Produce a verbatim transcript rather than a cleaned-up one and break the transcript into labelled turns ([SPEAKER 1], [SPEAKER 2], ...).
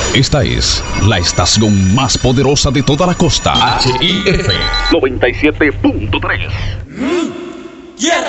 [SPEAKER 1] Esta es la estación más poderosa de toda la costa. H I F noventa y siete punto tres.